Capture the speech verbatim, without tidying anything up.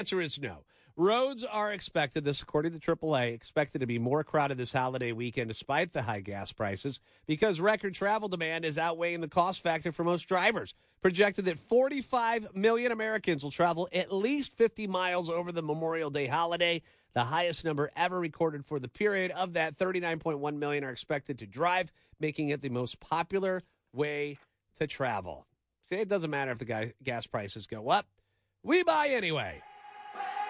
Answer is no. Roads are expected, this according to triple A, expected to be more crowded this holiday weekend despite the high gas prices because record travel demand is outweighing the cost factor for most drivers. Projected that forty-five million Americans will travel at least fifty miles over the Memorial Day holiday, the highest number ever recorded for the period. Of that, thirty-nine point one million are expected to drive, making it the most popular way to travel. See, it doesn't matter if the guy, gas prices go up. We buy anyway.